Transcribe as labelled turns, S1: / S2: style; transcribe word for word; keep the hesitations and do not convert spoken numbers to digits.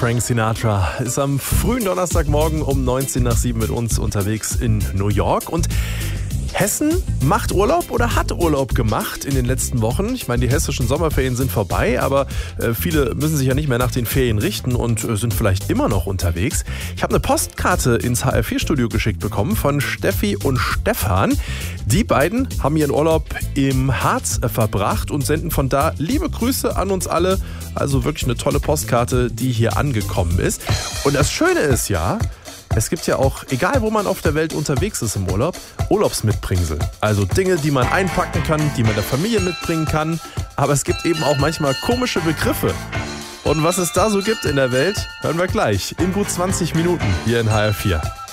S1: Frank Sinatra ist am frühen Donnerstagmorgen um neunzehn nach sieben mit uns unterwegs in New York. Und Hessen macht Urlaub oder hat Urlaub gemacht in den letzten Wochen. Ich meine, die hessischen Sommerferien sind vorbei, aber äh, viele müssen sich ja nicht mehr nach den Ferien richten und äh, sind vielleicht immer noch unterwegs. Ich habe eine Postkarte ins H R vier Studio geschickt bekommen von Steffi und Stefan. Die beiden haben ihren Urlaub im Harz äh, verbracht und senden von da liebe Grüße an uns alle. Also wirklich eine tolle Postkarte, die hier angekommen ist. Und das Schöne ist ja, es gibt ja auch, egal wo man auf der Welt unterwegs ist im Urlaub, Urlaubsmitbringsel. Also Dinge, die man einpacken kann, die man der Familie mitbringen kann. Aber es gibt eben auch manchmal komische Begriffe. Und was es da so gibt in der Welt, hören wir gleich in gut zwanzig Minuten hier in H R vier.